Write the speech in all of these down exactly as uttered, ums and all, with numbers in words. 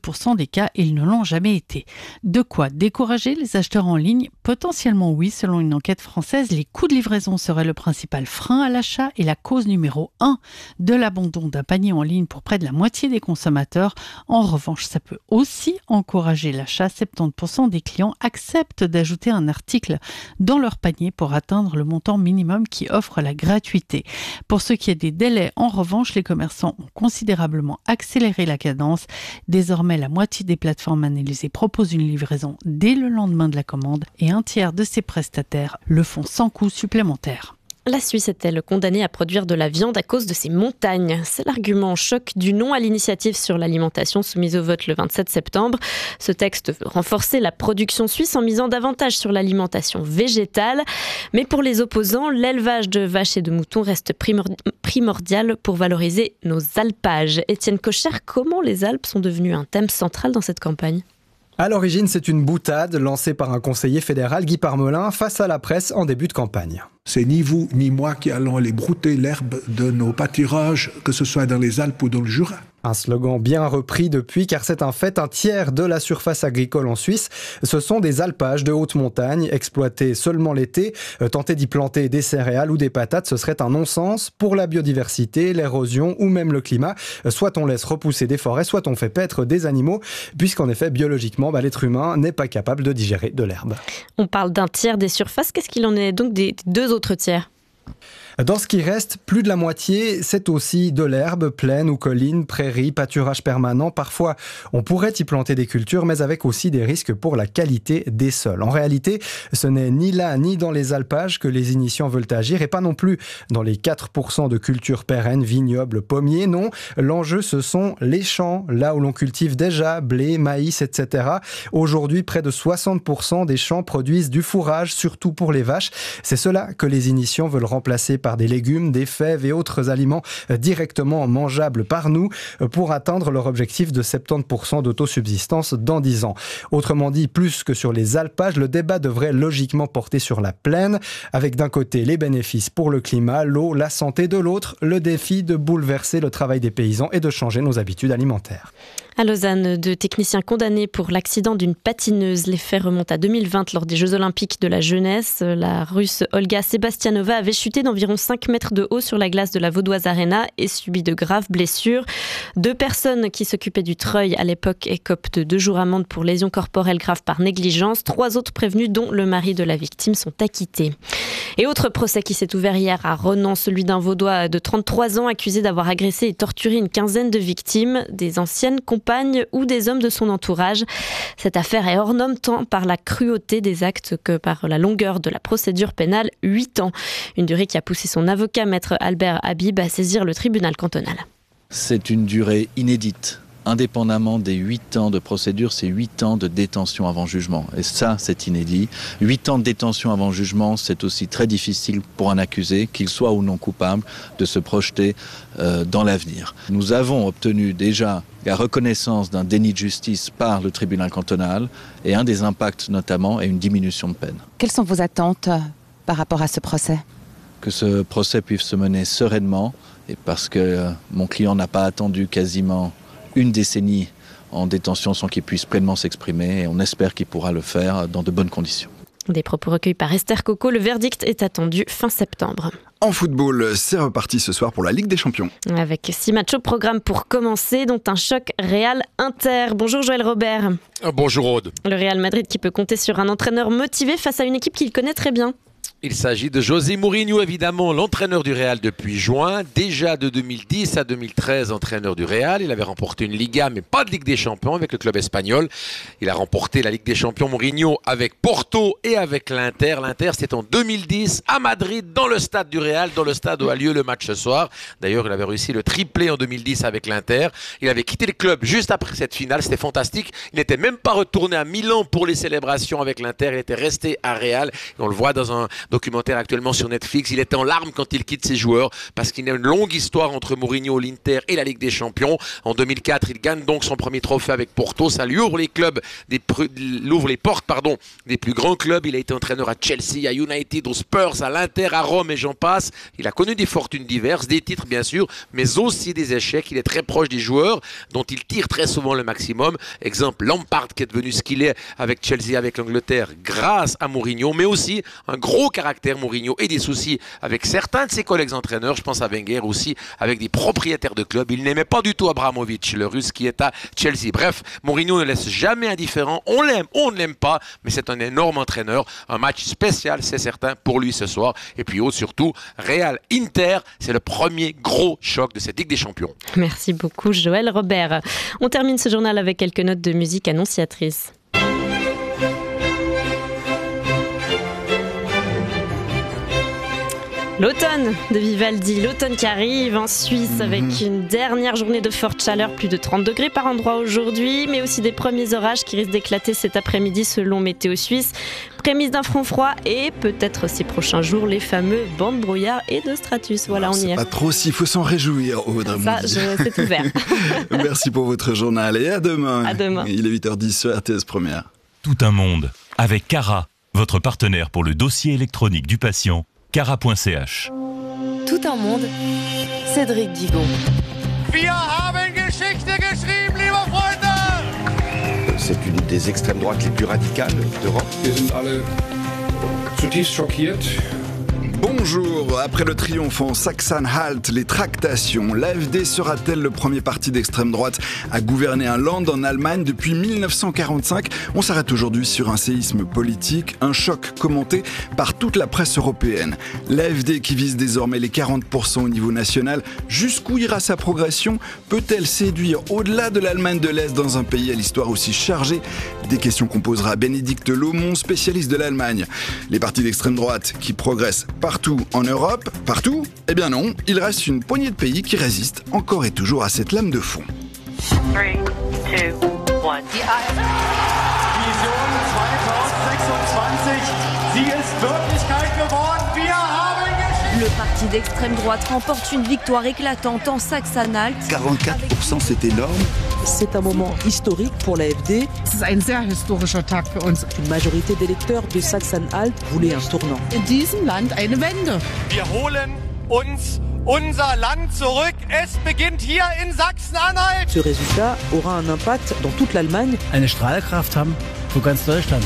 pour cent des cas, ils ne l'ont jamais été. De quoi décourager les acheteurs en ligne ? Potentiellement oui, selon une enquête française, les coûts de livraison seraient le principal frein à l'achat et la cause numéro un de l'abandon d'un panier en ligne pour près de la moitié des consommateurs. En revanche, ça peut aussi encourager l'achat. soixante-dix pour cent des clients acceptent d'ajouter un article dans leur panier pour atteindre le montant minimum qui offre la gratuité. Pour ce qui est des délais, en revanche, les commerçants ont considérablement accéléré la cadence. Désormais, la moitié des plateformes analysées proposent une livraison dès le lendemain de la commande et un tiers de ces prestataires le font sans coût supplémentaire. La Suisse est-elle condamnée à produire de la viande à cause de ses montagnes ? C'est l'argument choc du non à l'initiative sur l'alimentation soumise au vote le vingt-sept septembre. Ce texte veut renforcer la production suisse en misant davantage sur l'alimentation végétale. Mais pour les opposants, l'élevage de vaches et de moutons reste primordi- primordial pour valoriser nos alpages. Étienne Kocher, comment les Alpes sont devenues un thème central dans cette campagne ? À l'origine, c'est une boutade lancée par un conseiller fédéral, Guy Parmelin, face à la presse en début de campagne. C'est ni vous ni moi qui allons aller brouter l'herbe de nos pâturages, que ce soit dans les Alpes ou dans le Jura. Un slogan bien repris depuis, car c'est un fait, un tiers de la surface agricole en Suisse, ce sont des alpages de haute montagne, exploités seulement l'été. Tenter d'y planter des céréales ou des patates, ce serait un non-sens pour la biodiversité, l'érosion ou même le climat. Soit on laisse repousser des forêts, soit on fait paître des animaux, puisqu'en effet, biologiquement, bah, l'être humain n'est pas capable de digérer de l'herbe. On parle d'un tiers des surfaces, qu'est-ce qu'il en est donc des deux autres tiers ? Dans ce qui reste, plus de la moitié, c'est aussi de l'herbe, plaine ou colline, prairie, pâturage permanent. Parfois, on pourrait y planter des cultures, mais avec aussi des risques pour la qualité des sols. En réalité, ce n'est ni là ni dans les alpages que les initiants veulent agir, et pas non plus dans les quatre pour cent de cultures pérennes, vignobles, pommiers. Non, l'enjeu, ce sont les champs, là où l'on cultive déjà blé, maïs, et cetera. Aujourd'hui, près de soixante pour cent des champs produisent du fourrage, surtout pour les vaches. C'est cela que les initiants veulent remplacer par des légumes, des fèves et autres aliments directement mangeables par nous pour atteindre leur objectif de soixante-dix pour cent d'autosubsistance dans dix ans. Autrement dit, plus que sur les alpages, le débat devrait logiquement porter sur la plaine, avec d'un côté les bénéfices pour le climat, l'eau, la santé, de l'autre, le défi de bouleverser le travail des paysans et de changer nos habitudes alimentaires. À Lausanne, deux techniciens condamnés pour l'accident d'une patineuse. Les faits remontent à deux mille vingt lors des Jeux Olympiques de la jeunesse. La Russe Olga Sebastianova avait chuté d'environ cinq mètres de haut sur la glace de la Vaudoise Arena et subi de graves blessures. Deux personnes qui s'occupaient du treuil à l'époque écopent de deux jours amende pour lésions corporelles graves par négligence. Trois autres prévenus, dont le mari de la victime, sont acquittés. Et autre procès qui s'est ouvert hier à Renan, celui d'un Vaudois de trente-trois ans accusé d'avoir agressé et torturé une quinzaine de victimes, des anciennes compagnes ou des hommes de son entourage. Cette affaire est hors norme tant par la cruauté des actes que par la longueur de la procédure pénale, huit ans. Une durée qui a poussé son avocat, maître Albert Habib, à saisir le tribunal cantonal. C'est une durée inédite. Indépendamment des huit ans de procédure, c'est huit ans de détention avant jugement. Et ça, c'est inédit. huit ans de détention avant jugement, c'est aussi très difficile pour un accusé, qu'il soit ou non coupable, de se projeter euh, dans l'avenir. Nous avons obtenu déjà la reconnaissance d'un déni de justice par le tribunal cantonal et un des impacts notamment est une diminution de peine. Quelles sont vos attentes par rapport à ce procès ? Que ce procès puisse se mener sereinement et parce que euh, mon client n'a pas attendu quasiment une décennie en détention sans qu'il puisse pleinement s'exprimer et on espère qu'il pourra le faire dans de bonnes conditions. Des propos recueillis par Esther Coco, le verdict est attendu fin septembre. En football, c'est reparti ce soir pour la Ligue des Champions. Avec six matchs au programme pour commencer, dont un choc Real-Inter. Bonjour Joël Robert. Bonjour Aude. Le Real Madrid qui peut compter sur un entraîneur motivé face à une équipe qu'il connaît très bien. Il s'agit de José Mourinho, évidemment, l'entraîneur du Real depuis juin. Déjà de deux mille dix à deux mille treize, entraîneur du Real. Il avait remporté une Liga, mais pas de Ligue des Champions avec le club espagnol. Il a remporté la Ligue des Champions, Mourinho, avec Porto et avec l'Inter. L'Inter, c'est en deux mille dix, à Madrid, dans le stade du Real, dans le stade où a lieu le match ce soir. D'ailleurs, il avait réussi le triplé en deux mille dix avec l'Inter. Il avait quitté le club juste après cette finale. C'était fantastique. Il n'était même pas retourné à Milan pour les célébrations avec l'Inter. Il était resté à Real. Et on le voit dans un... Dans documentaire actuellement sur Netflix. Il était en larmes quand il quitte ses joueurs parce qu'il y a une longue histoire entre Mourinho, l'Inter et la Ligue des Champions. En deux mille quatre, il gagne donc son premier trophée avec Porto. Ça lui ouvre les clubs, des, il ouvre les portes, pardon, des plus grands clubs. Il a été entraîneur à Chelsea, à United, aux Spurs, à l'Inter, à Rome et j'en passe. Il a connu des fortunes diverses, des titres bien sûr, mais aussi des échecs. Il est très proche des joueurs dont il tire très souvent le maximum. Exemple, Lampard qui est devenu ce qu'il est avec Chelsea, avec l'Angleterre, grâce à Mourinho, mais aussi un gros caractère Mourinho et des soucis avec certains de ses collègues entraîneurs. Je pense à Wenger aussi, avec des propriétaires de clubs. Il n'aimait pas du tout Abramovich, le Russe qui est à Chelsea. Bref, Mourinho ne laisse jamais indifférent. On l'aime, on ne l'aime pas, mais c'est un énorme entraîneur. Un match spécial, c'est certain, pour lui ce soir. Et puis surtout, Real-Inter, c'est le premier gros choc de cette Ligue des Champions. Merci beaucoup Joël Robert. On termine ce journal avec quelques notes de musique annonciatrices. L'automne de Vivaldi, l'automne qui arrive en Suisse avec une dernière journée de forte chaleur, plus de trente degrés par endroit aujourd'hui, mais aussi des premiers orages qui risquent d'éclater cet après-midi selon Météo Suisse. Prémisse d'un front froid et peut-être ces prochains jours les fameux bancs de brouillard et de stratus. Voilà, alors, on y est. Pas trop s'il faut s'en réjouir, Audrey. Ça, je, c'est ouvert. Merci pour votre journal et à demain. À demain. Il est huit heures dix sur R T S Première. Tout un monde avec Cara, votre partenaire pour le dossier électronique du patient. Cara point c h. Tout un monde, Cédric Guigon. Wir haben Geschichte geschrieben, liebe Freunde! C'est une des extrêmes droites les plus radicales d'Europe. Wir sind alle zutiefst schockiert. Bonjour, après le triomphe en Sachsen-Anhalt, les tractations, l'A F D sera-t-elle le premier parti d'extrême droite à gouverner un land en Allemagne depuis mille neuf cent quarante-cinq? On s'arrête aujourd'hui sur un séisme politique, un choc commenté par toute la presse européenne. L'A F D qui vise désormais les quarante pour cent au niveau national, jusqu'où ira sa progression? Peut-elle séduire au-delà de l'Allemagne de l'Est dans un pays à l'histoire aussi chargée? Des questions qu'on posera à Bénédicte Laumon, spécialiste de l'Allemagne. Les partis d'extrême droite qui progressent partout en Europe, partout? Eh bien non, il reste une poignée de pays qui résistent encore et toujours à cette lame de fond. trois, deux, un. Die A F D. Vision zweitausendsechsundzwanzig, sie ist Wirklichkeit geworden. Wir haben Geschichte. Le parti d'extrême droite remporte une victoire éclatante en Sachsen-Anhalt. quarante-quatre pour cent, c'est énorme. C'est un moment historique pour l'A F D. C'est un sehr historischer Tag für uns. Une majorité d'électeurs de Sachsen-Anhalt voulait un tournant. In diesem Land eine Wende. Wir holen uns unser Land zurück. Es beginnt hier in Sachsen-Anhalt. Ce résultat aura un impact dans toute l'Allemagne. Eine Strahlkraft haben für ganz Deutschland.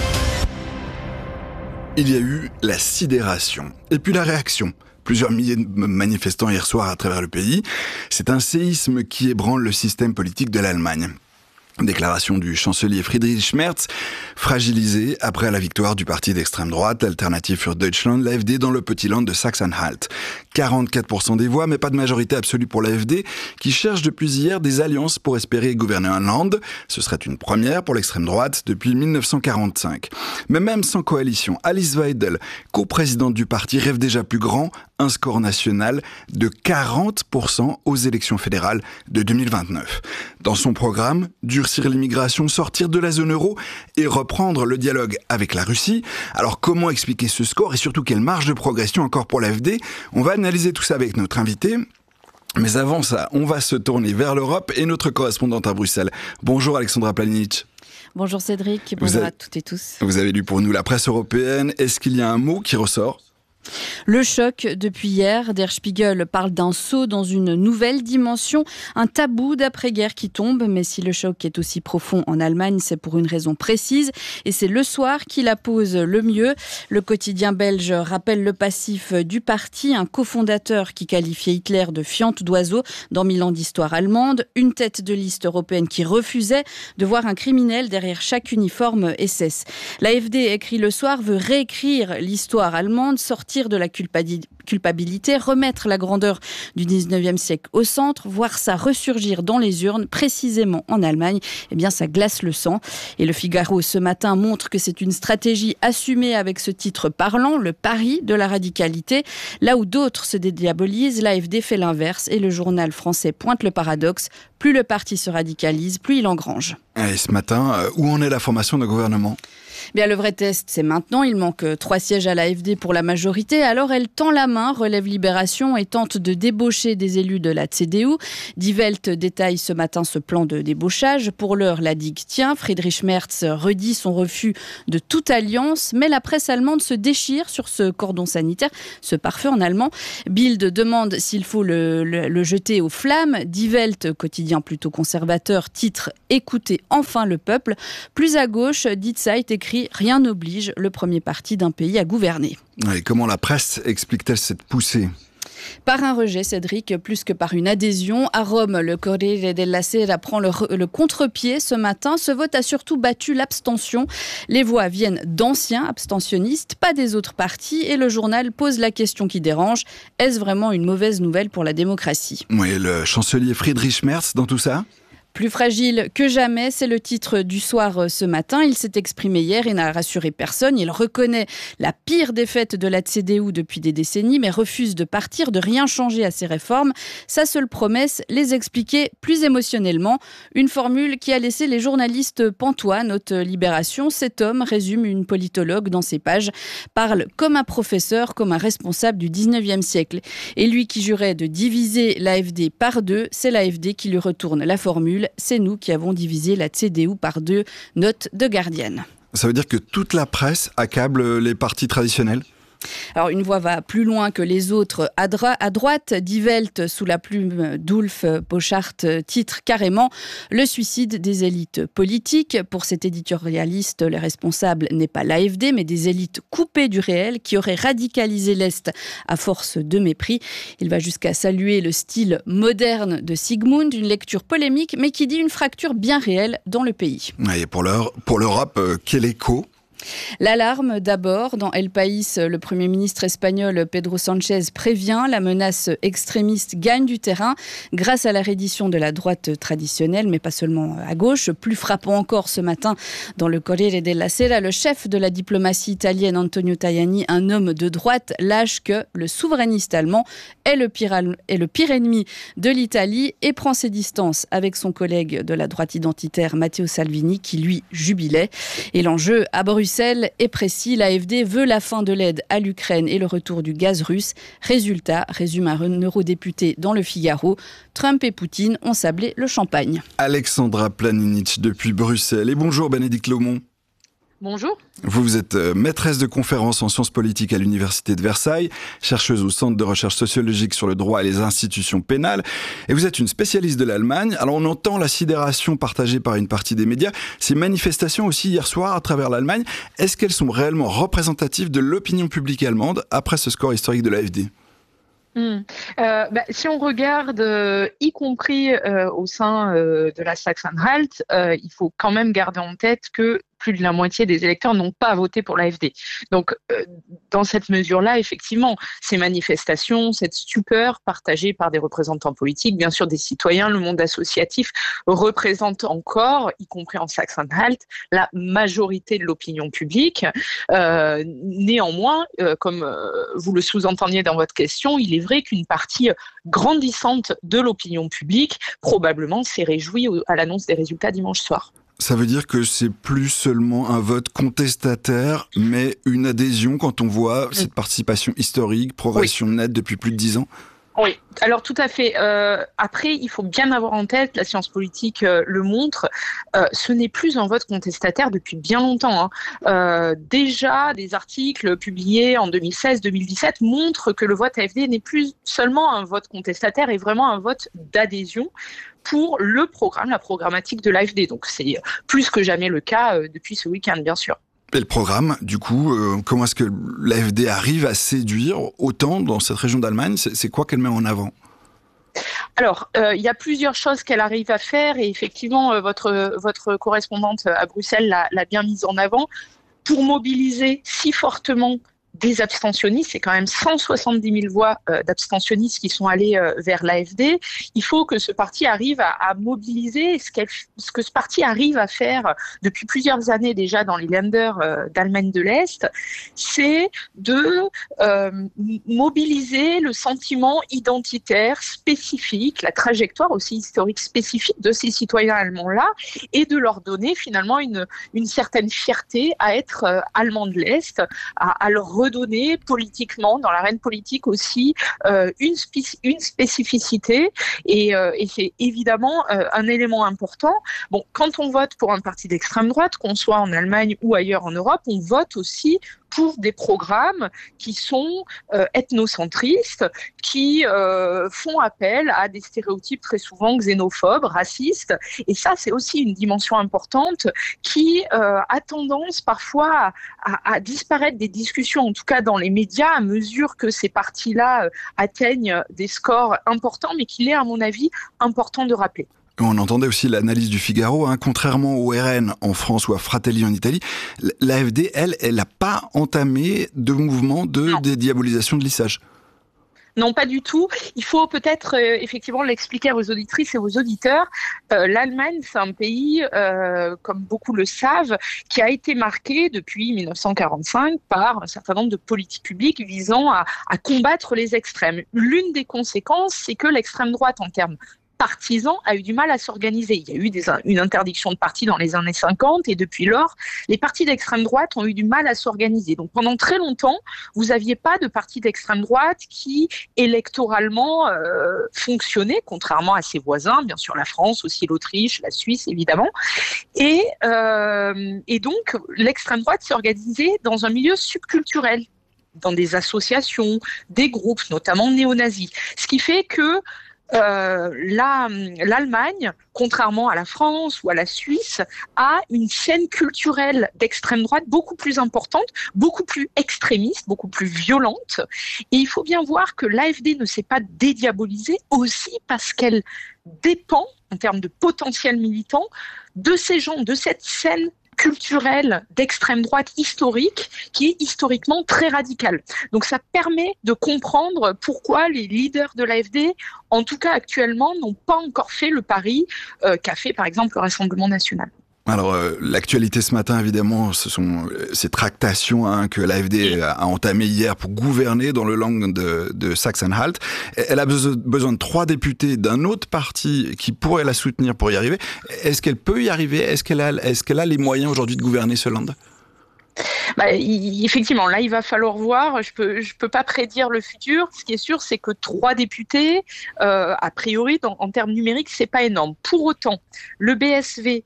Il y a eu la sidération et puis la réaction. Plusieurs milliers de manifestants hier soir à travers le pays. C'est un séisme qui ébranle le système politique de l'Allemagne. Déclaration du chancelier Friedrich Merz, fragilisé après la victoire du parti d'extrême droite Alternative für Deutschland, l'A F D, dans le petit land de Sachsen-Anhalt. quarante-quatre pour cent des voix, mais pas de majorité absolue pour l'A F D, qui cherche depuis hier des alliances pour espérer gouverner un land. Ce serait une première pour l'extrême droite depuis mille neuf cent quarante-cinq. Mais même sans coalition, Alice Weidel, coprésidente du parti, rêve déjà plus grand, un score national de quarante pour cent aux élections fédérales de deux mille vingt-neuf. Dans son programme, durcir l'immigration, sortir de la zone euro et reprendre le dialogue avec la Russie. Alors comment expliquer ce score et surtout quelle marge de progression encore pour l'A F D? On va analyser tout ça avec notre invité. Mais avant ça, on va se tourner vers l'Europe et notre correspondante à Bruxelles. Bonjour Alexandra Planinic. Bonjour Cédric, bonjour avez, à toutes et tous. Vous avez lu pour nous la presse européenne. Est-ce qu'il y a un mot qui ressort ? Le choc depuis hier, Der Spiegel parle d'un saut dans une nouvelle dimension, un tabou d'après-guerre qui tombe, mais si le choc est aussi profond en Allemagne, c'est pour une raison précise et c'est Le Soir qui la pose le mieux. Le quotidien belge rappelle le passif du parti, un cofondateur qui qualifiait Hitler de fiente d'oiseau dans mille ans d'histoire allemande, une tête de liste européenne qui refusait de voir un criminel derrière chaque uniforme S S. L'A F D, écrit Le Soir, veut réécrire l'histoire allemande, sortir de la culpabilité, remettre la grandeur du dix-neuvième siècle au centre, voir ça ressurgir dans les urnes, précisément en Allemagne, eh bien ça glace le sang. Et le Figaro ce matin montre que c'est une stratégie assumée avec ce titre parlant, le pari de la radicalité. Là où d'autres se dédiabolisent, l'A F D fait l'inverse et le journal français pointe le paradoxe. Plus le parti se radicalise, plus il engrange. Et ce matin, où en est la formation de gouvernement ? Bien, le vrai test, c'est maintenant. Il manque trois sièges à l'A F D pour la majorité. Alors, elle tend la main, relève Libération, et tente de débaucher des élus de la C D U. Die Welt détaille ce matin ce plan de débauchage. Pour l'heure, la digue tient. Friedrich Merz redit son refus de toute alliance. Mais la presse allemande se déchire sur ce cordon sanitaire, ce pare-feu en allemand. Bild demande s'il faut le, le, le jeter aux flammes. Die Welt, quotidien plutôt conservateur, titre « Écoutez enfin le peuple ». Plus à gauche, Die Zeit écrit « Rien n'oblige le premier parti d'un pays à gouverner ». Et comment la presse explique-t-elle cette poussée ? Par un rejet, Cédric, plus que par une adhésion. À Rome, le Corriere della Sera prend le, re- le contre-pied ce matin. Ce vote a surtout battu l'abstention. Les voix viennent d'anciens abstentionnistes, pas des autres partis. Et le journal pose la question qui dérange. Est-ce vraiment une mauvaise nouvelle pour la démocratie ? Oui, le chancelier Friedrich Merz dans tout ça ? Plus fragile que jamais, c'est le titre du soir ce matin. Il s'est exprimé hier et n'a rassuré personne. Il reconnaît la pire défaite de la C D U depuis des décennies, mais refuse de partir, de rien changer à ses réformes. Sa seule promesse, les expliquer plus émotionnellement. Une formule qui a laissé les journalistes pantois, note Libération. Cet homme, résume une politologue dans ses pages, parle comme un professeur, comme un responsable du dix-neuvième siècle. Et lui qui jurait de diviser l'A F D par deux, c'est l'A F D qui lui retourne la formule. C'est nous qui avons divisé la C D U par deux, note de Guardian. Ça veut dire que toute la presse accable les partis traditionnels ? Alors, une voix va plus loin que les autres. À, dra- à droite, Die Welt, sous la plume d'Ulf Boschart, titre carrément « Le suicide des élites politiques ». Pour cet éditorialiste, le responsable n'est pas l'A F D, mais des élites coupées du réel qui auraient radicalisé l'Est à force de mépris. Il va jusqu'à saluer le style moderne de Sigmund, une lecture polémique, mais qui dit une fracture bien réelle dans le pays. Et pour, l'heure, pour l'Europe, euh, quel écho ? L'alarme d'abord. Dans El País, le Premier ministre espagnol Pedro Sánchez prévient la menace extrémiste gagne du terrain grâce à la reddition de la droite traditionnelle, mais pas seulement à gauche. Plus frappant encore ce matin dans le Corriere della Sera, le chef de la diplomatie italienne Antonio Tajani, un homme de droite, lâche que le souverainiste allemand est le pire, est le pire ennemi de l'Italie et prend ses distances avec son collègue de la droite identitaire Matteo Salvini qui lui jubilait. Et l'enjeu à Bruxelles est précis, l'A F D veut la fin de l'aide à l'Ukraine et le retour du gaz russe. Résultat, résume un eurodéputé dans le Figaro, Trump et Poutine ont sablé le champagne. Alexandra Planinic depuis Bruxelles. Et bonjour Bénédicte Laumont. Bonjour. Vous, vous êtes maîtresse de conférences en sciences politiques à l'Université de Versailles, chercheuse au Centre de recherche sociologique sur le droit et les institutions pénales, et vous êtes une spécialiste de l'Allemagne. Alors on entend la sidération partagée par une partie des médias. Ces manifestations aussi hier soir à travers l'Allemagne, est-ce qu'elles sont réellement représentatives de l'opinion publique allemande après ce score historique de l'A F D ? Mmh. Euh, bah, si on regarde, euh, y compris euh, au sein euh, de la Sachsen-Anhalt, euh, il faut quand même garder en tête que plus de la moitié des électeurs n'ont pas voté pour l'A F D. Donc, euh, dans cette mesure-là, effectivement, ces manifestations, cette stupeur partagée par des représentants politiques, bien sûr des citoyens, le monde associatif, représente encore, y compris en Sachsen-Anhalt, la majorité de l'opinion publique. Euh, néanmoins, euh, comme euh, vous le sous-entendiez dans votre question, il est vrai qu'une partie grandissante de l'opinion publique probablement s'est réjouie à l'annonce des résultats dimanche soir. Ça veut dire que c'est plus seulement un vote contestataire, mais une adhésion quand on voit cette participation historique, progression oui. nette depuis plus de dix ans ? Oui, alors tout à fait. Euh, après, il faut bien avoir en tête, la science politique euh, le montre, euh, ce n'est plus un vote contestataire depuis bien longtemps. Hein. Euh, déjà, des articles publiés en deux mille seize deux mille dix-sept montrent que le vote A F D n'est plus seulement un vote contestataire, et vraiment un vote d'adhésion pour le programme, la programmatique de l'A F D. Donc c'est plus que jamais le cas euh, depuis ce week-end, bien sûr. Et le programme, du coup, euh, comment est-ce que l'A F D arrive à séduire autant dans cette région d'Allemagne ? C'est, c'est quoi qu'elle met en avant ? Alors, euh, il y a plusieurs choses qu'elle arrive à faire, et effectivement, euh, votre, votre correspondante à Bruxelles l'a, l'a bien mise en avant. Pour mobiliser si fortement des abstentionnistes, c'est quand même cent soixante-dix mille voix euh, d'abstentionnistes qui sont allés euh, vers l'A F D. Il faut que ce parti arrive à, à mobiliser ce, ce que ce parti arrive à faire depuis plusieurs années déjà dans les Länder euh, d'Allemagne de l'Est, c'est de euh, mobiliser le sentiment identitaire spécifique, la trajectoire aussi historique spécifique de ces citoyens allemands-là, et de leur donner finalement une, une certaine fierté à être euh, allemands de l'Est, à, à leur redonner politiquement, dans l'arène politique aussi, euh, une, spéc- une spécificité, et, euh, et c'est évidemment euh, un élément important. Bon, quand on vote pour un parti d'extrême droite, qu'on soit en Allemagne ou ailleurs en Europe, on vote aussi pour des programmes qui sont euh, ethnocentristes, qui euh, font appel à des stéréotypes très souvent xénophobes, racistes. Et ça, c'est aussi une dimension importante qui euh, a tendance parfois à, à, à disparaître des discussions, en tout cas dans les médias, à mesure que ces partis-là euh, atteignent des scores importants, mais qu'il est, à mon avis, important de rappeler. On entendait aussi l'analyse du Figaro, hein. Contrairement au R N en France ou à Fratelli en Italie, l'A F D, elle, elle n'a pas entamé de mouvement de dédiabolisation de lissage. Non, pas du tout. Il faut peut-être euh, effectivement l'expliquer aux auditrices et aux auditeurs. Euh, L'Allemagne, c'est un pays, euh, comme beaucoup le savent, qui a été marqué depuis mille neuf cent quarante-cinq par un certain nombre de politiques publiques visant à, à combattre les extrêmes. L'une des conséquences, c'est que l'extrême droite, en termes partisan, a eu du mal à s'organiser. Il y a eu des, une interdiction de parti dans les années cinquante et depuis lors, les partis d'extrême droite ont eu du mal à s'organiser. Donc pendant très longtemps, vous n'aviez pas de parti d'extrême droite qui électoralement euh, fonctionnait, contrairement à ses voisins, bien sûr la France, aussi l'Autriche, la Suisse évidemment. Et, euh, et donc l'extrême droite s'est organisée dans un milieu subculturel, dans des associations, des groupes, notamment néo-nazis. Ce qui fait que Euh, la, l'Allemagne, contrairement à la France ou à la Suisse, a une scène culturelle d'extrême droite beaucoup plus importante, beaucoup plus extrémiste, beaucoup plus violente. Et il faut bien voir que l'A F D ne s'est pas dédiabolisée aussi parce qu'elle dépend, en termes de potentiel militant, de ces gens, de cette scène culturelle d'extrême droite historique qui est historiquement très radicale. Donc ça permet de comprendre pourquoi les leaders de l'A F D, en tout cas actuellement, n'ont pas encore fait le pari euh, qu'a fait par exemple le Rassemblement national. Alors, euh, l'actualité ce matin, évidemment, ce sont ces tractations hein, que l'A F D a entamées hier pour gouverner dans le land de, de Sachsen-Anhalt. Elle a besoin de trois députés d'un autre parti qui pourrait la soutenir pour y arriver. Est-ce qu'elle peut y arriver ? Est-ce qu'elle a, est-ce qu'elle a les moyens aujourd'hui de gouverner ce land ? Bah, il, effectivement, là, il va falloir voir. Je peux, je peux pas prédire le futur. Ce qui est sûr, c'est que trois députés, euh, a priori, dans, en termes numériques, c'est pas énorme. Pour autant, le B S V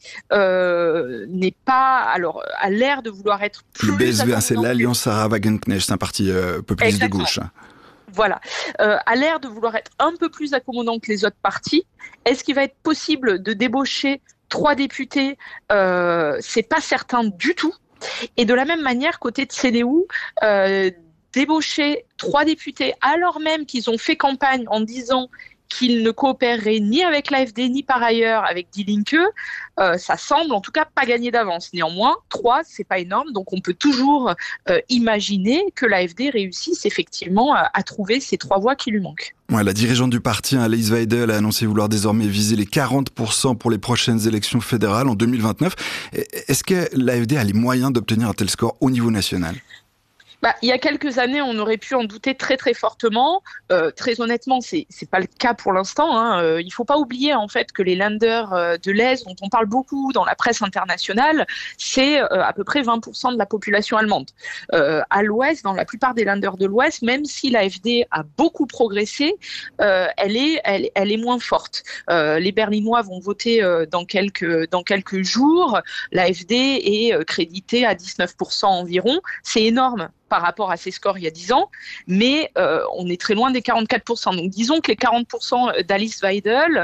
euh, n'est pas, alors, a l'air de vouloir être plus. Le B S V, c'est l'Alliance Sarah Wagenknecht, c'est un parti euh, populiste Exactement. de gauche. Voilà, euh, a l'air de vouloir être un peu plus accommodant que les autres partis. Est-ce qu'il va être possible de débaucher trois députés ? euh, C'est pas certain du tout. Et de la même manière, côté de C D U, euh, débaucher trois députés alors même qu'ils ont fait campagne en disant qu'ils ne coopéreraient ni avec l'A F D ni par ailleurs avec Die Linke, euh, ça semble en tout cas pas gagner d'avance. Néanmoins, trois, c'est pas énorme, donc on peut toujours euh, imaginer que l'A F D réussisse effectivement à, à trouver ces trois voix qui lui manquent. Ouais, la dirigeante du parti, Alice Weidel, a annoncé vouloir désormais viser les quarante pour cent pour les prochaines élections fédérales en deux mille vingt-neuf. Est-ce que l'A F D a les moyens d'obtenir un tel score au niveau national ? Bah, il y a quelques années, on aurait pu en douter très très fortement. Euh, très honnêtement, c'est c'est pas le cas pour l'instant. Hein. Euh, il faut pas oublier en fait que les Länder euh, de l'Est, dont on parle beaucoup dans la presse internationale, c'est euh, à peu près vingt pour cent de la population allemande. Euh, à l'Ouest, dans la plupart des Länder de l'Ouest, même si l'A F D a beaucoup progressé, euh, elle est elle, elle est moins forte. Euh, les Berlinois vont voter euh, dans quelques dans quelques jours. L'A F D est euh, créditée à dix-neuf pour cent environ. C'est énorme par rapport à ses scores il y a dix ans, mais euh, on est très loin des quarante-quatre pour cent. Donc disons que les quarante pour cent d'Alice Weidel,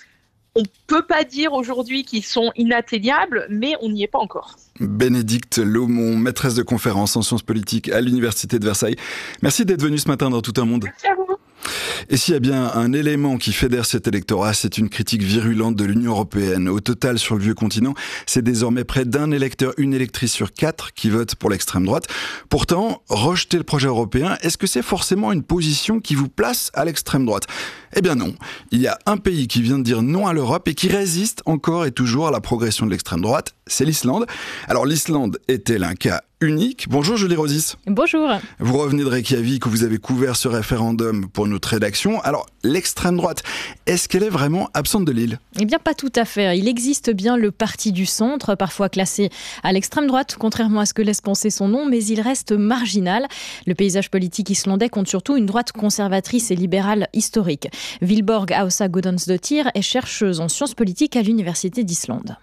on ne peut pas dire aujourd'hui qu'ils sont inatteignables, mais on n'y est pas encore. Bénédicte Laumon, maîtresse de conférence en sciences politiques à l'Université de Versailles. Merci d'être venue ce matin dans Tout un monde. Merci à vous. Et s'il y a bien un élément qui fédère cet électorat, c'est une critique virulente de l'Union européenne. Au total, sur le vieux continent, c'est désormais près d'un électeur, une électrice sur quatre qui vote pour l'extrême droite. Pourtant, rejeter le projet européen, est-ce que c'est forcément une position qui vous place à l'extrême droite ? Eh bien non. Il y a un pays qui vient de dire non à l'Europe et qui résiste encore et toujours à la progression de l'extrême droite, c'est l'Islande. Alors l'Islande est-elle un cas unique ? Bonjour Julie Rosis. Bonjour. Vous revenez de Reykjavik où vous avez couvert ce référendum pour notre rédaction. Alors l'extrême droite, est-ce qu'elle est vraiment absente de l'île ? Eh bien pas tout à fait. Il existe bien le parti du centre, parfois classé à l'extrême droite, contrairement à ce que laisse penser son nom, mais il reste marginal. Le paysage politique islandais compte surtout une droite conservatrice et libérale historique. Vilborg Ása Gudjónsdóttir est chercheuse en sciences politiques à l'Université d'Islande.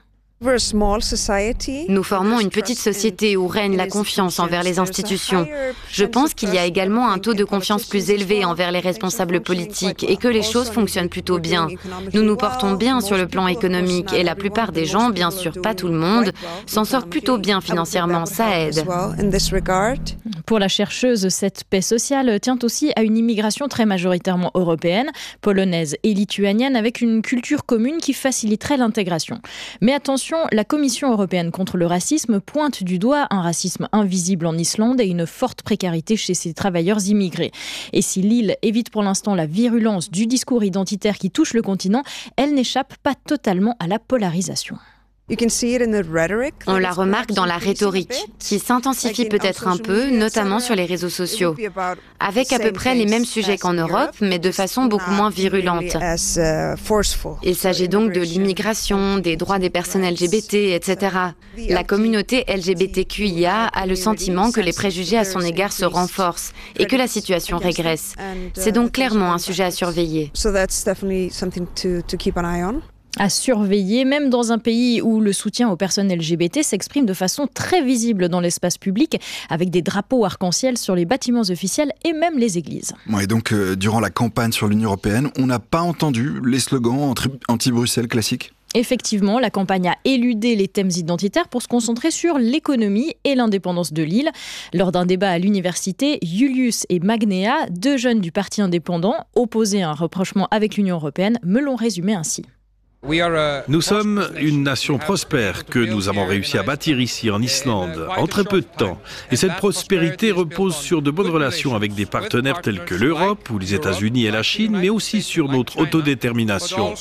Nous formons une petite société où règne la confiance envers les institutions. Je pense qu'il y a également un taux de confiance plus élevé envers les responsables politiques et que les choses fonctionnent plutôt bien. Nous nous portons bien sur le plan économique et la plupart des gens, bien sûr pas tout le monde, s'en sortent plutôt bien financièrement, ça aide. Pour la chercheuse, cette paix sociale tient aussi à une immigration très majoritairement européenne, polonaise et lituanienne, avec une culture commune qui faciliterait l'intégration. Mais attention, la Commission européenne contre le racisme pointe du doigt un racisme invisible en Islande et une forte précarité chez ses travailleurs immigrés. Et si l'île évite pour l'instant la virulence du discours identitaire qui touche le continent, elle n'échappe pas totalement à la polarisation. On la remarque dans la rhétorique, qui s'intensifie peut-être un peu, notamment sur les réseaux sociaux, avec à peu près les mêmes sujets qu'en Europe, mais de façon beaucoup moins virulente. Il s'agit donc de l'immigration, des droits des personnes L G B T, et cetera. La communauté L G B T Q I A a le sentiment que les préjugés à son égard se renforcent et que la situation régresse. C'est donc clairement un sujet à surveiller. À surveiller, même dans un pays où le soutien aux personnes L G B T s'exprime de façon très visible dans l'espace public, avec des drapeaux arc-en-ciel sur les bâtiments officiels et même les églises. Ouais, donc, euh, durant la campagne sur l'Union européenne, on n'a pas entendu les slogans anti-Bruxelles classiques ? Effectivement, la campagne a éludé les thèmes identitaires pour se concentrer sur l'économie et l'indépendance de l'île. Lors d'un débat à l'université, Julius et Magnea, deux jeunes du parti indépendant, opposés à un rapprochement avec l'Union européenne, me l'ont résumé ainsi. Nous sommes une nation prospère que nous avons réussi à bâtir ici en Islande en très peu de temps. Et cette prospérité repose sur de bonnes relations avec des partenaires tels que l'Europe ou les États-Unis et la Chine, mais aussi sur notre autodétermination.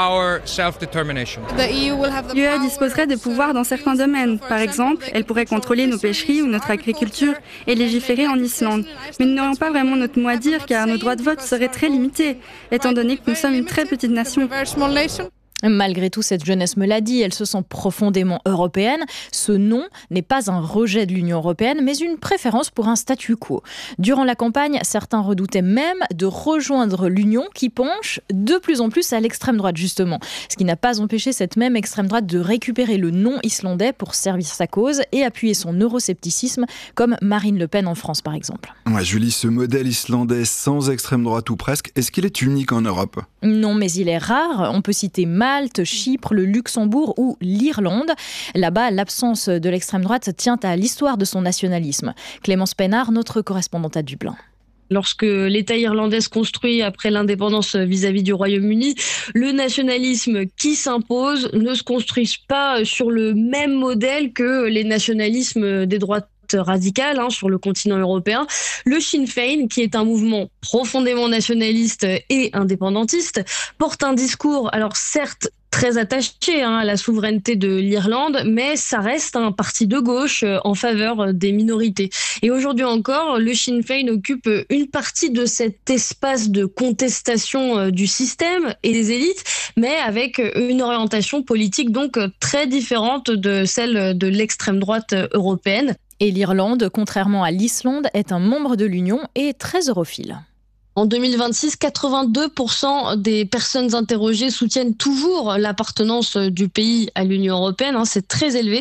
L'U E disposerait de pouvoirs dans certains domaines. Par exemple, elle pourrait contrôler nos pêcheries ou notre agriculture et légiférer en Islande. Mais nous n'aurions pas vraiment notre mot à dire car nos droits de vote seraient très limités, étant donné que nous sommes une très petite nation. Malgré tout, cette jeunesse me l'a dit, elle se sent profondément européenne. Ce non n'est pas un rejet de l'Union européenne, mais une préférence pour un statu quo. Durant la campagne, certains redoutaient même de rejoindre l'Union qui penche de plus en plus à l'extrême droite, justement. Ce qui n'a pas empêché cette même extrême droite de récupérer le non islandais pour servir sa cause et appuyer son euroscepticisme, comme Marine Le Pen en France, par exemple. Ouais, Julie, ce modèle islandais sans extrême droite ou presque, est-ce qu'il est unique en Europe ? Non, mais il est rare. On peut citer Malte, Chypre, le Luxembourg ou l'Irlande. Là-bas, l'absence de l'extrême droite tient à l'histoire de son nationalisme. Clémence Pénard, notre correspondante à Dublin. Lorsque l'État irlandais se construit après l'indépendance vis-à-vis du Royaume-Uni, le nationalisme qui s'impose ne se construit pas sur le même modèle que les nationalismes des droites radicale hein, sur le continent européen. Le Sinn Féin, qui est un mouvement profondément nationaliste et indépendantiste, porte un discours, alors certes très attaché hein, à la souveraineté de l'Irlande, mais ça reste un parti de gauche en faveur des minorités. Et aujourd'hui encore, le Sinn Féin occupe une partie de cet espace de contestation du système et des élites, mais avec une orientation politique donc très différente de celle de l'extrême droite européenne. Et l'Irlande, contrairement à l'Islande, est un membre de l'Union et très europhile. En deux mille vingt-six, quatre-vingt-deux pour cent des personnes interrogées soutiennent toujours l'appartenance du pays à l'Union européenne. Hein, c'est très élevé.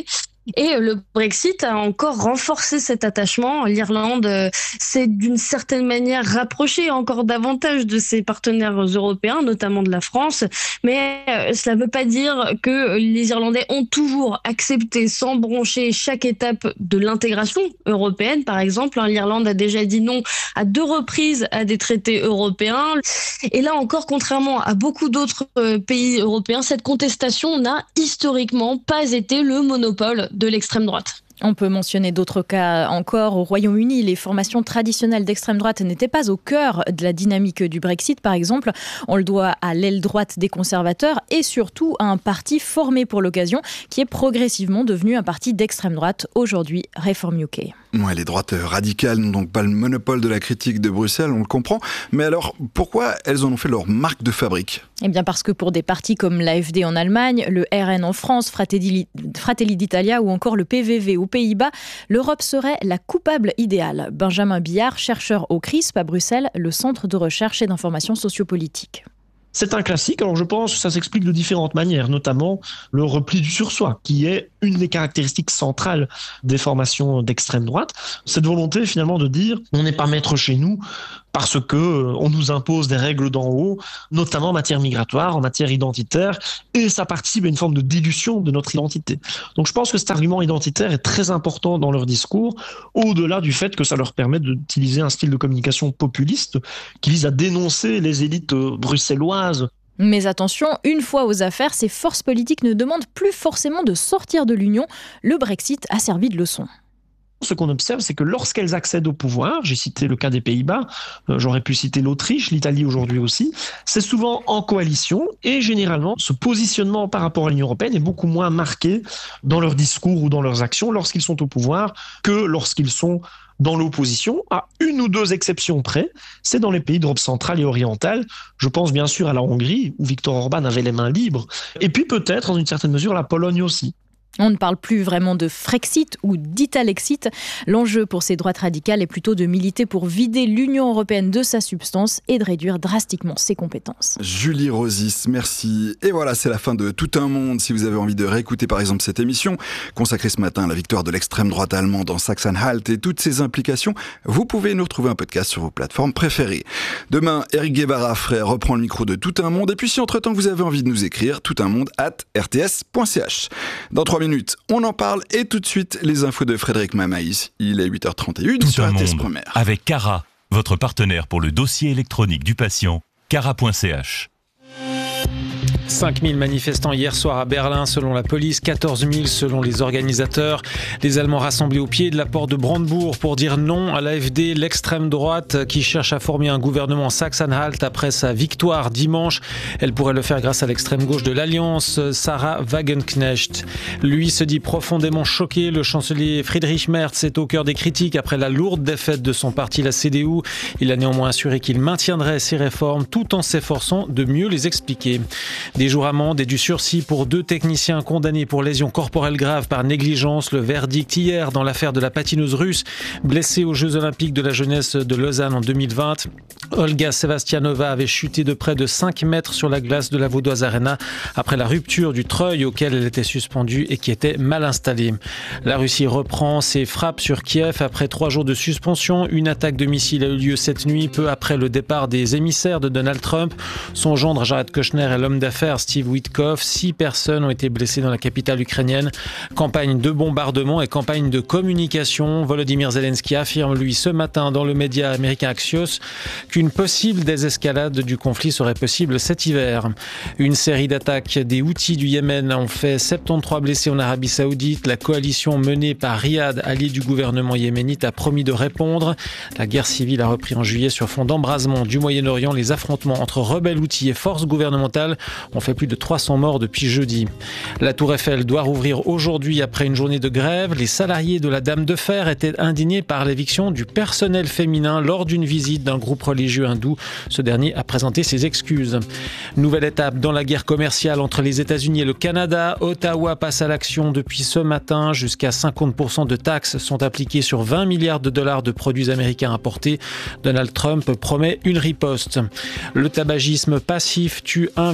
Et le Brexit a encore renforcé cet attachement. L'Irlande s'est d'une certaine manière rapprochée encore davantage de ses partenaires européens, notamment de la France. Mais cela ne veut pas dire que les Irlandais ont toujours accepté sans broncher chaque étape de l'intégration européenne. Par exemple, l'Irlande a déjà dit non à deux reprises à des traités européens. Et là encore, contrairement à beaucoup d'autres pays européens, cette contestation n'a historiquement pas été le monopole de l'extrême droite. On peut mentionner d'autres cas encore. Au Royaume-Uni, les formations traditionnelles d'extrême droite n'étaient pas au cœur de la dynamique du Brexit, par exemple. On le doit à l'aile droite des conservateurs et surtout à un parti formé pour l'occasion qui est progressivement devenu un parti d'extrême droite, aujourd'hui Reform U K. Ouais, les droites radicales n'ont donc pas le monopole de la critique de Bruxelles, on le comprend. Mais alors, pourquoi elles en ont fait leur marque de fabrique ? Eh bien parce que pour des partis comme l'A F D en Allemagne, le R N en France, Fratelli, Fratelli d'Italia ou encore le P V V aux Pays-Bas, l'Europe serait la coupable idéale. Benjamin Billard, chercheur au C R I S P à Bruxelles, le Centre de recherche et d'information sociopolitique. C'est un classique, alors je pense que ça s'explique de différentes manières, notamment le repli du sur soi, qui est une des caractéristiques centrales des formations d'extrême droite. Cette volonté finalement de dire on n'est pas maître chez nous parce que on nous impose des règles d'en haut, notamment en matière migratoire, en matière identitaire, et ça participe à une forme de dilution de notre identité. Donc je pense que cet argument identitaire est très important dans leur discours, au-delà du fait que ça leur permet d'utiliser un style de communication populiste qui vise à dénoncer les élites bruxelloises. Mais attention, une fois aux affaires, ces forces politiques ne demandent plus forcément de sortir de l'Union. Le Brexit a servi de leçon. Ce qu'on observe, c'est que lorsqu'elles accèdent au pouvoir, j'ai cité le cas des Pays-Bas, euh, j'aurais pu citer l'Autriche, l'Italie aujourd'hui aussi, c'est souvent en coalition et généralement ce positionnement par rapport à l'Union européenne est beaucoup moins marqué dans leur discours ou dans leurs actions lorsqu'ils sont au pouvoir que lorsqu'ils sont dans l'opposition, à une ou deux exceptions près, c'est dans les pays d'Europe centrale et orientale. Je pense bien sûr à la Hongrie, où Viktor Orban avait les mains libres, et puis peut-être, dans une certaine mesure, la Pologne aussi. On ne parle plus vraiment de Frexit ou d'Italexit. L'enjeu pour ces droites radicales est plutôt de militer pour vider l'Union européenne de sa substance et de réduire drastiquement ses compétences. Julie Rosis, merci. Et voilà, c'est la fin de Tout un monde. Si vous avez envie de réécouter par exemple cette émission, consacrée ce matin à la victoire de l'extrême droite allemande en Sachsen-Anhalt et toutes ses implications, vous pouvez nous retrouver un podcast sur vos plateformes préférées. Demain, Eric Guevara frère reprend le micro de Tout un monde. Et puis si entre-temps vous avez envie de nous écrire, toutunmonde arobase r t s point c h. Dans trois minutes, on en parle et tout de suite, les infos de Frédéric Mamaïs. Il est huit heures trente et un sur R T S Première. Avec Cara, votre partenaire pour le dossier électronique du patient, cara point c h. cinq mille manifestants hier soir à Berlin selon la police, quatorze mille selon les organisateurs. Les Allemands rassemblés au pied de la porte de Brandebourg pour dire non à l'A F D, l'extrême droite qui cherche à former un gouvernement en Sachsen-Anhalt après sa victoire dimanche. Elle pourrait le faire grâce à l'extrême gauche de l'Alliance, Sarah Wagenknecht. Lui se dit profondément choqué. Le chancelier Friedrich Merz est au cœur des critiques après la lourde défaite de son parti, la C D U. Il a néanmoins assuré qu'il maintiendrait ses réformes tout en s'efforçant de mieux les expliquer. Des jours amende et du sursis pour deux techniciens condamnés pour lésions corporelles graves par négligence. Le verdict hier dans l'affaire de la patineuse russe blessée aux Jeux Olympiques de la jeunesse de Lausanne en deux mille vingt. Olga Sebastianova avait chuté de près de cinq mètres sur la glace de la Vaudoise Arena après la rupture du treuil auquel elle était suspendue et qui était mal installé. La Russie reprend ses frappes sur Kiev après trois jours de suspension. Une attaque de missile a eu lieu cette nuit, peu après le départ des émissaires de Donald Trump. Son gendre Jared Kushner et l'homme d'affaires Steve Witkoff. Six personnes ont été blessées dans la capitale ukrainienne. Campagne de bombardement et campagne de communication. Volodymyr Zelensky affirme, lui, ce matin dans le média américain Axios, qu'une possible désescalade du conflit serait possible cet hiver. Une série d'attaques des Houthis du Yémen ont fait soixante-treize blessés en Arabie Saoudite. La coalition menée par Riyad, allié du gouvernement yéménite, a promis de répondre. La guerre civile a repris en juillet sur fond d'embrasement du Moyen-Orient. Les affrontements entre rebelles Houthis et forces gouvernementales ont fait plus de trois cents morts depuis jeudi. La Tour Eiffel doit rouvrir aujourd'hui après une journée de grève. Les salariés de la Dame de Fer étaient indignés par l'éviction du personnel féminin lors d'une visite d'un groupe religieux hindou. Ce dernier a présenté ses excuses. Nouvelle étape dans la guerre commerciale entre les États-Unis et le Canada. Ottawa passe à l'action depuis ce matin. Jusqu'à cinquante pour cent de taxes sont appliquées sur vingt milliards de dollars de produits américains importés. Donald Trump promet une riposte. Le tabagisme passif tue un virgule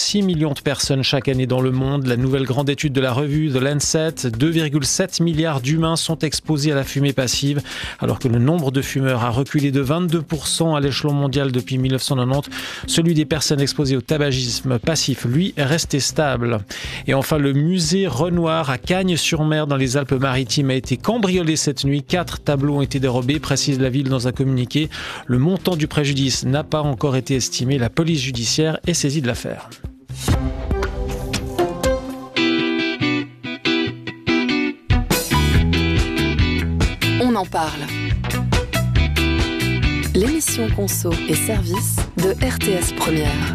six millions de personnes chaque année dans le monde. La nouvelle grande étude de la revue The Lancet, deux virgule sept milliards d'humains sont exposés à la fumée passive, alors que le nombre de fumeurs a reculé de vingt-deux pour cent à l'échelon mondial depuis mille neuf cent quatre-vingt-dix. Celui des personnes exposées au tabagisme passif, lui, est resté stable. Et enfin, le musée Renoir à Cagnes-sur-Mer dans les Alpes-Maritimes a été cambriolé cette nuit. Quatre tableaux ont été dérobés, précise la ville dans un communiqué. Le montant du préjudice n'a pas encore été estimé. La police judiciaire est saisie de l'affaire. On en parle. L'émission Conso et Service de R T S Première.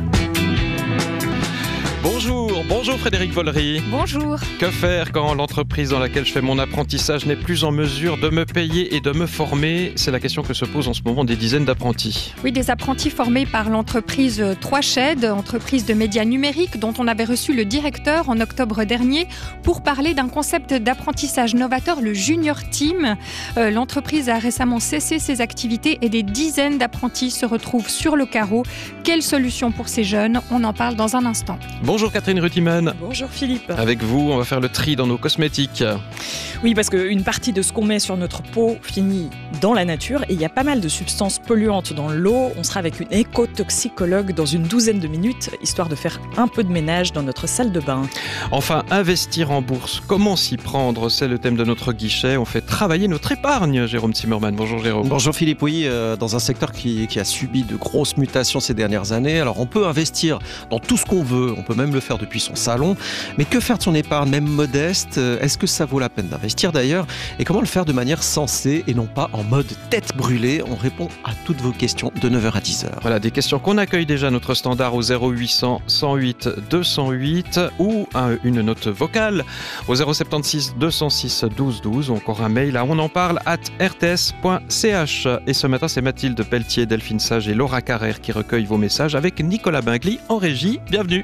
Bonjour, bonjour Frédéric Vollery. Bonjour. Que faire quand l'entreprise dans laquelle je fais mon apprentissage n'est plus en mesure de me payer et de me former? C'est la question que se posent en ce moment des dizaines d'apprentis. Oui, des apprentis formés par l'entreprise trois Shed, entreprise de médias numériques dont on avait reçu le directeur en octobre dernier pour parler d'un concept d'apprentissage novateur, le Junior Team. Euh, l'entreprise a récemment cessé ses activités et des dizaines d'apprentis se retrouvent sur le carreau. Quelle solution pour ces jeunes? On en parle dans un instant. Bonjour Catherine Rutiman. Bonjour Philippe. Avec vous, on va faire le tri dans nos cosmétiques. Oui, parce qu'une partie de ce qu'on met sur notre peau finit dans la nature et il y a pas mal de substances polluantes dans l'eau. On sera avec une écotoxicologue dans une douzaine de minutes, histoire de faire un peu de ménage dans notre salle de bain. Enfin, investir en bourse, comment s'y prendre? C'est le thème de notre guichet. On fait travailler notre épargne. Jérôme Zimmermann. Bonjour Jérôme. Bonjour Philippe. Oui, euh, dans un secteur qui, qui a subi de grosses mutations ces dernières années. Alors on peut investir dans tout ce qu'on veut, on peut même le faire depuis son salon. Mais que faire de son épargne, même modeste? Est-ce que ça vaut la peine d'investir d'ailleurs? Et comment le faire de manière sensée et non pas en mode tête brûlée? On répond à toutes vos questions de neuf heures à dix heures. Voilà, des questions qu'on accueille déjà notre standard au zéro huit cents cent huit deux cent huit ou un, une note vocale au zéro soixante-seize deux cent six douze douze ou encore un mail à on en parle arobase r t s point c h. Et ce matin, c'est Mathilde Pelletier, Delphine Sage et Laura Carrère qui recueillent vos messages avec Nicolas Bingli en régie. Bienvenue.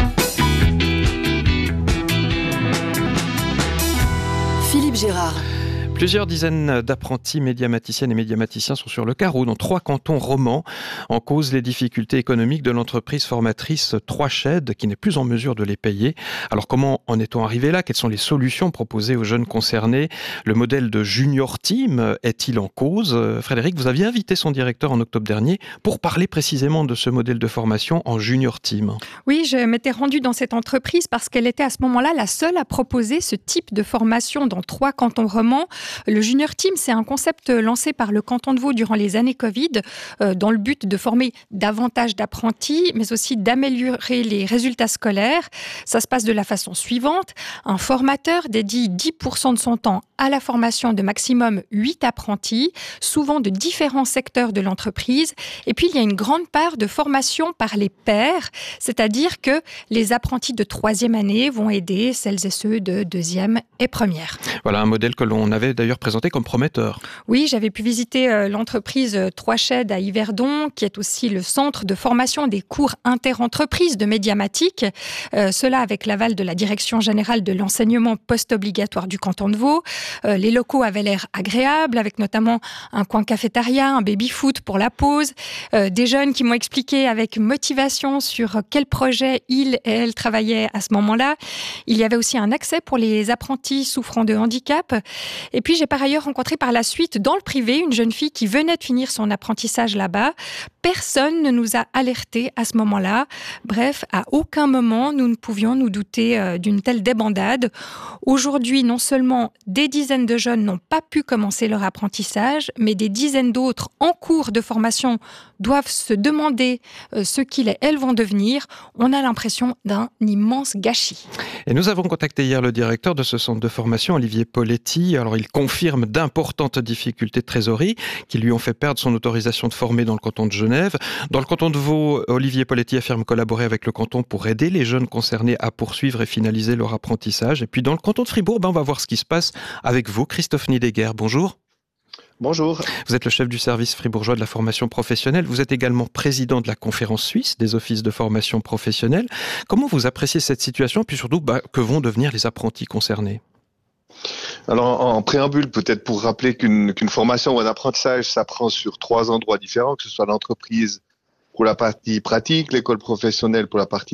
Philippe Gérard. Plusieurs dizaines d'apprentis médiamaticiennes et médiamaticiens sont sur le carreau dans trois cantons romans. En cause, les difficultés économiques de l'entreprise formatrice trois Shed qui n'est plus en mesure de les payer. Alors comment en est-on arrivé là? Quelles sont les solutions proposées aux jeunes concernés? Le modèle de Junior Team est-il en cause? Frédéric, vous aviez invité son directeur en octobre dernier pour parler précisément de ce modèle de formation en Junior Team. Oui, je m'étais rendue dans cette entreprise parce qu'elle était à ce moment-là la seule à proposer ce type de formation dans trois cantons romans. Le Junior Team, c'est un concept lancé par le canton de Vaud durant les années Covid, euh, dans le but de former davantage d'apprentis, mais aussi d'améliorer les résultats scolaires. Ça se passe de la façon suivante. Un formateur dédie dix pour cent de son temps à la formation de maximum huit apprentis, souvent de différents secteurs de l'entreprise. Et puis, il y a une grande part de formation par les pairs, c'est-à-dire que les apprentis de troisième année vont aider celles et ceux de deuxième et première. Voilà un modèle que l'on avait d'ailleurs présenté comme prometteur. Oui, j'avais pu visiter euh, l'entreprise trois Shed à Yverdon, qui est aussi le centre de formation des cours interentreprises de médiamatique. Euh, cela avec l'aval de la Direction générale de l'enseignement post-obligatoire du canton de Vaud. Euh, les locaux avaient l'air agréables, avec notamment un coin cafétéria, un baby-foot pour la pause. Euh, des jeunes qui m'ont expliqué avec motivation sur quel projet ils et elles travaillaient à ce moment-là. Il y avait aussi un accès pour les apprentis souffrant de handicap. Et puis, j'ai par ailleurs rencontré par la suite, dans le privé, une jeune fille qui venait de finir son apprentissage là-bas. Personne ne nous a alertés à ce moment-là. Bref, à aucun moment, nous ne pouvions nous douter euh, d'une telle débandade. Aujourd'hui, non seulement des dizaines de jeunes n'ont pas pu commencer leur apprentissage, mais des dizaines d'autres en cours de formation doivent se demander euh, ce qu'ils et elles vont devenir. On a l'impression d'un immense gâchis. Et nous avons contacté hier le directeur de ce centre de formation, Olivier Poletti. Alors, il confirme d'importantes difficultés de trésorerie qui lui ont fait perdre son autorisation de former dans le canton de Genève. Dans le canton de Vaud, Olivier Poletti affirme collaborer avec le canton pour aider les jeunes concernés à poursuivre et finaliser leur apprentissage. Et puis, dans le canton de Fribourg, ben, on va voir ce qui se passe avec vous, Christophe Niedegger. Bonjour. Bonjour. Vous êtes le chef du service fribourgeois de la formation professionnelle. Vous êtes également président de la conférence suisse des offices de formation professionnelle. Comment vous appréciez cette situation? Puis surtout, bah, que vont devenir les apprentis concernés? Alors, en préambule, peut-être pour rappeler qu'une, qu'une formation ou un apprentissage s'apprend sur trois endroits différents, que ce soit l'entreprise pour la partie pratique, l'école professionnelle pour la partie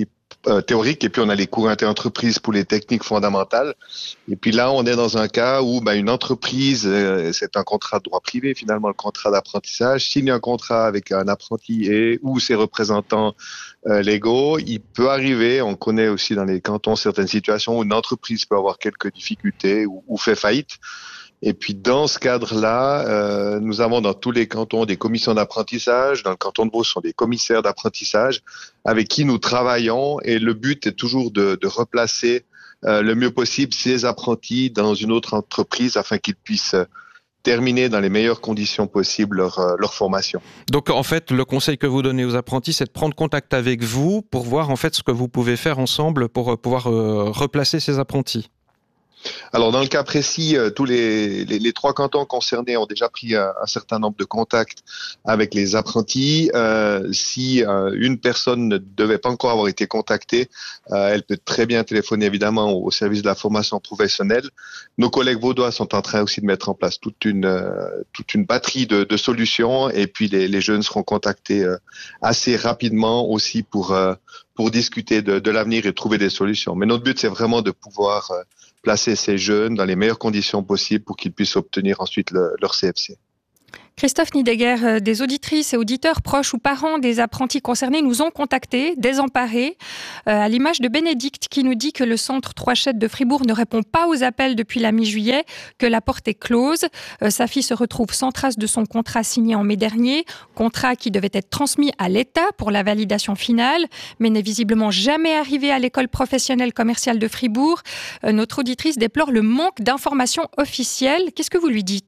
euh, théoriques, et puis on a les cours inter-entreprises pour les techniques fondamentales. Et puis là, on est dans un cas où bah, une entreprise, euh, c'est un contrat de droit privé, finalement, le contrat d'apprentissage, signe un contrat avec un apprenti et ou ses représentants euh, légaux. Il peut arriver, on connaît aussi dans les cantons certaines situations où une entreprise peut avoir quelques difficultés ou, ou fait faillite. Et puis dans ce cadre-là, euh, nous avons dans tous les cantons des commissions d'apprentissage. Dans le canton de Vaud, ce sont des commissaires d'apprentissage avec qui nous travaillons. Et le but est toujours de, de replacer euh, le mieux possible ces apprentis dans une autre entreprise afin qu'ils puissent terminer dans les meilleures conditions possibles leur, leur formation. Donc en fait, le conseil que vous donnez aux apprentis, c'est de prendre contact avec vous pour voir en fait ce que vous pouvez faire ensemble pour pouvoir euh, replacer ces apprentis. Alors dans le cas précis, euh, tous les, les, les trois cantons concernés ont déjà pris un, un certain nombre de contacts avec les apprentis. Euh, si euh, une personne ne devait pas encore avoir été contactée, euh, elle peut très bien téléphoner évidemment au, au service de la formation professionnelle. Nos collègues vaudois sont en train aussi de mettre en place toute une euh, toute une batterie de, de solutions, et puis les, les jeunes seront contactés euh, assez rapidement aussi pour euh, pour discuter de, de l'avenir et trouver des solutions. Mais notre but, c'est vraiment de pouvoir euh, placer ces jeunes dans les meilleures conditions possibles pour qu'ils puissent obtenir ensuite le, leur C F C. Christophe Nideguer, des auditrices et auditeurs proches ou parents des apprentis concernés nous ont contactés, désemparés, euh, à l'image de Bénédicte qui nous dit que le centre Trois Chênes de Fribourg ne répond pas aux appels depuis la mi-juillet, que la porte est close. Euh, sa fille se retrouve sans trace de son contrat signé en mai dernier, contrat qui devait être transmis à l'État pour la validation finale, mais n'est visiblement jamais arrivé à l'école professionnelle commerciale de Fribourg. Euh, notre auditrice déplore le manque d'informations officielles. Qu'est-ce que vous lui dites ?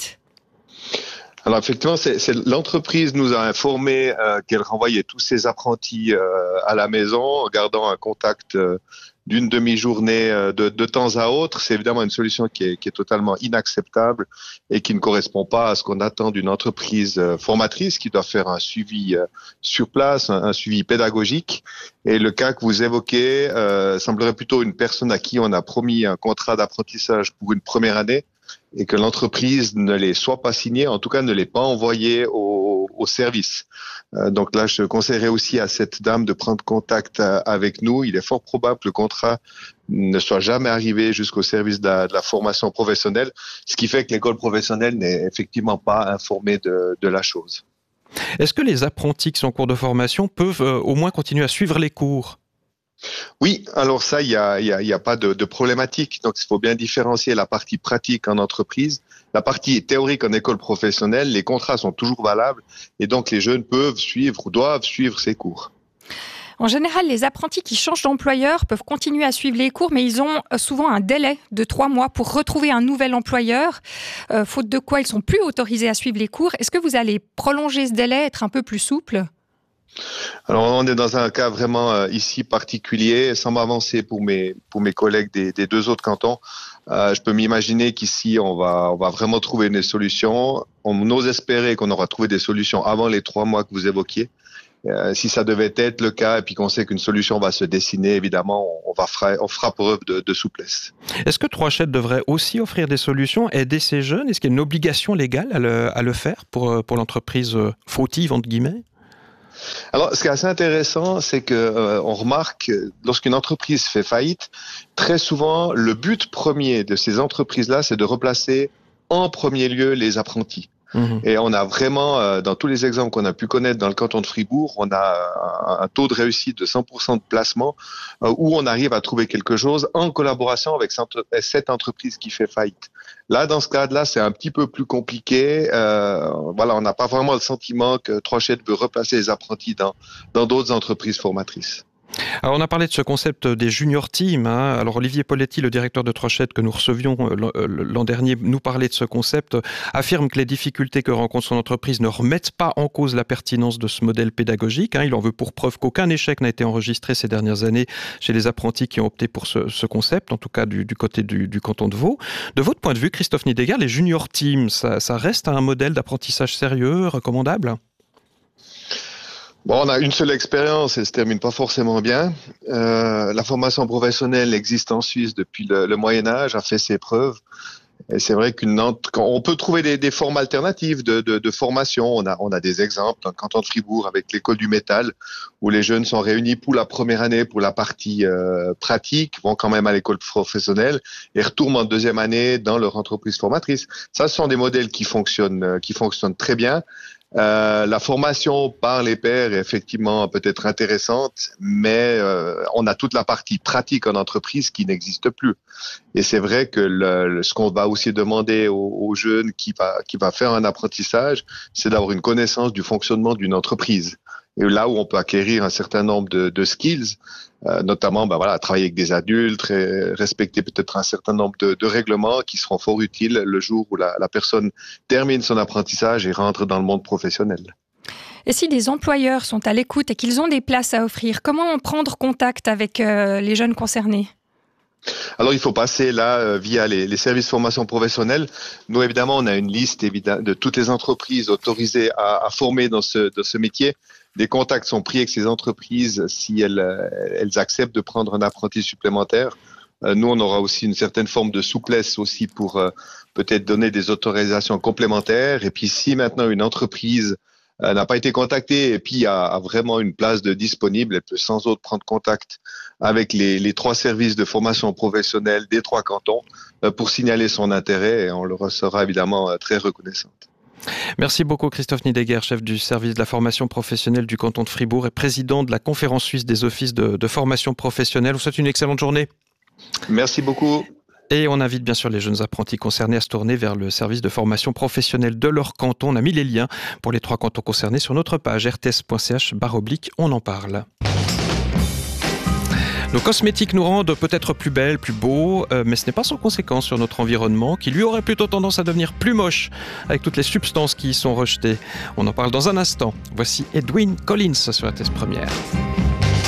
Alors effectivement, c'est, c'est l'entreprise nous a informé euh, qu'elle renvoyait tous ses apprentis euh, à la maison en gardant un contact euh, d'une demi-journée euh, de, de temps à autre. C'est évidemment une solution qui est, qui est totalement inacceptable et qui ne correspond pas à ce qu'on attend d'une entreprise euh, formatrice qui doit faire un suivi euh, sur place, un, un suivi pédagogique. Et le cas que vous évoquez euh, semblerait plutôt une personne à qui on a promis un contrat d'apprentissage pour une première année et que l'entreprise ne les soit pas signée, en tout cas ne l'ait pas envoyé au, au service. Euh, donc là, je conseillerais aussi à cette dame de prendre contact euh, avec nous. Il est fort probable que le contrat ne soit jamais arrivé jusqu'au service de la, de la formation professionnelle, ce qui fait que l'école professionnelle n'est effectivement pas informée de, de la chose. Est-ce que les apprentis qui sont en cours de formation peuvent euh, au moins continuer à suivre les cours ? Oui, alors ça, il y a, il y a, il y a pas de, de problématique. Donc, il faut bien différencier la partie pratique en entreprise, la partie théorique en école professionnelle. Les contrats sont toujours valables et donc les jeunes peuvent suivre ou doivent suivre ces cours. En général, les apprentis qui changent d'employeur peuvent continuer à suivre les cours, mais ils ont souvent un délai de trois mois pour retrouver un nouvel employeur, euh, faute de quoi ils sont plus autorisés à suivre les cours. Est-ce que vous allez prolonger ce délai, être un peu plus souple ? Alors, on est dans un cas vraiment euh, ici particulier, sans m'avancer pour mes pour mes collègues des, des deux autres cantons. Euh, je peux m'imaginer qu'ici, on va on va vraiment trouver des solutions. On ose espérer qu'on aura trouvé des solutions avant les trois mois que vous évoquiez. Euh, si ça devait être le cas, et puis qu'on sait qu'une solution va se dessiner, évidemment, on va fera, on fera preuve de, de souplesse. Est-ce que Trois Chênes devrait aussi offrir des solutions, aider ces jeunes ? Est-ce qu'il y a une obligation légale à le, à le faire pour pour l'entreprise fautive entre guillemets ? Alors, ce qui est assez intéressant, c'est que euh, on remarque que lorsqu'une entreprise fait faillite, très souvent, le but premier de ces entreprises-là, c'est de replacer en premier lieu les apprentis. Mmh. Et on a vraiment, euh, dans tous les exemples qu'on a pu connaître dans le canton de Fribourg, on a un, un taux de réussite de cent pour cent de placement euh, où on arrive à trouver quelque chose en collaboration avec cette entreprise qui fait faillite. Là, dans ce cadre-là, c'est un petit peu plus compliqué. Euh, voilà, on n'a pas vraiment le sentiment que Trois Chênes veut replacer les apprentis dans dans d'autres entreprises formatrices. Alors on a parlé de ce concept des junior teams. Hein. Alors Olivier Poletti, le directeur de Trois Chênes que nous recevions l'an dernier, nous parlait de ce concept, affirme que les difficultés que rencontre son entreprise ne remettent pas en cause la pertinence de ce modèle pédagogique. Hein. Il en veut pour preuve qu'aucun échec n'a été enregistré ces dernières années chez les apprentis qui ont opté pour ce, ce concept, en tout cas du, du côté du, du canton de Vaud. De votre point de vue, Christophe Nideguer, les junior teams, ça, ça reste un modèle d'apprentissage sérieux, recommandable ? Bon, on a une seule expérience et se termine pas forcément bien. Euh, la formation professionnelle existe en Suisse depuis le, le Moyen-Âge, a fait ses preuves. Et c'est vrai qu'une on peut trouver des, des formes alternatives de, de, de formation. On a, on a des exemples dans le canton de Fribourg avec l'école du métal, où les jeunes sont réunis pour la première année pour la partie euh, pratique, vont quand même à l'école professionnelle et retournent en deuxième année dans leur entreprise formatrice. Ça, ce sont des modèles qui fonctionnent, euh, qui fonctionnent très bien. Euh, la formation par les pairs est effectivement peut-être intéressante, mais euh, on a toute la partie pratique en entreprise qui n'existe plus. Et c'est vrai que le, le, ce qu'on va aussi demander aux, aux jeunes qui va, qui va faire un apprentissage, c'est d'avoir une connaissance du fonctionnement d'une entreprise. Et là où on peut acquérir un certain nombre de, de skills, euh, notamment ben voilà, travailler avec des adultes, et respecter peut-être un certain nombre de, de règlements qui seront fort utiles le jour où la, la personne termine son apprentissage et rentre dans le monde professionnel. Et si des employeurs sont à l'écoute et qu'ils ont des places à offrir, comment prendre contact avec euh, les jeunes concernés ? Alors, il faut passer là euh, via les, les services de formation professionnelle. Nous, évidemment, on a une liste évidemment, de toutes les entreprises autorisées à, à former dans ce, dans ce métier. Des contacts sont pris avec ces entreprises si elles, elles acceptent de prendre un apprenti supplémentaire. Euh, nous, on aura aussi une certaine forme de souplesse aussi pour euh, peut-être donner des autorisations complémentaires. Et puis, si maintenant une entreprise euh, n'a pas été contactée et puis a, a vraiment une place de disponible, elle peut sans autre prendre contact avec les, les trois services de formation professionnelle des trois cantons euh, pour signaler son intérêt et on le sera évidemment euh, très reconnaissante. Merci beaucoup Christophe Nidegger, chef du service de la formation professionnelle du canton de Fribourg et président de la Conférence suisse des offices de, de formation professionnelle. Je vous souhaite une excellente journée. Merci beaucoup. Et on invite bien sûr les jeunes apprentis concernés à se tourner vers le service de formation professionnelle de leur canton. On a mis les liens pour les trois cantons concernés sur notre page r t s point c h barre oblique. On en parle. Nos cosmétiques nous rendent peut-être plus belles, plus beaux, euh, mais ce n'est pas sans conséquence sur notre environnement, qui lui aurait plutôt tendance à devenir plus moche, avec toutes les substances qui y sont rejetées. On en parle dans un instant. Voici Edwyn Collins sur la R T S Première.